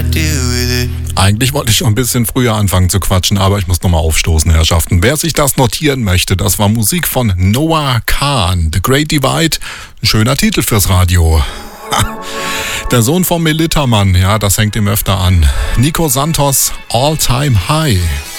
Eigentlich wollte ich schon ein bisschen früher anfangen zu quatschen, aber ich muss nochmal aufstoßen, Herrschaften. Wer sich das notieren möchte, das war Musik von Noah Kahan, The Great Divide. Ein schöner Titel fürs Radio. Der Sohn von Melittermann, ja, das hängt ihm öfter an. Nico Santos, All Time High.